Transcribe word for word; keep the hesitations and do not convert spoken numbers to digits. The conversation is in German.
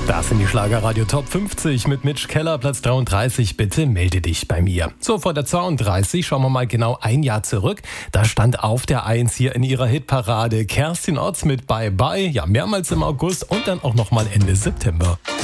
Das sind die Schlagerradio Top fünfzig mit Mitch Keller, Platz dreiunddreißig. Bitte melde dich bei mir. So, vor der zweiunddreißig schauen wir mal genau ein Jahr zurück. Da stand auf der eins hier in ihrer Hitparade Kerstin Otz mit Bye Bye. Ja, mehrmals im August und dann auch nochmal Ende September.